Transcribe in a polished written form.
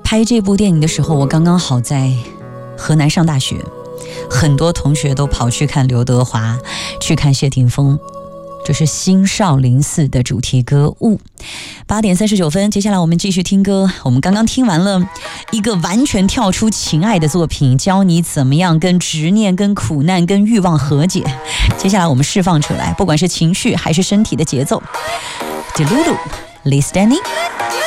拍这部电影的时候，我刚刚好在河南上大学，很多同学都跑去看刘德华，去看谢霆锋。这是新少林寺的主题歌《雾》。8点39分，接下来我们继续听歌。我们刚刚听完了一个完全跳出情爱的作品，教你怎么样跟执念、跟苦难、跟欲望和解。接下来我们释放出来，不管是情绪还是身体的节奏。Delulu, Lee Stanley。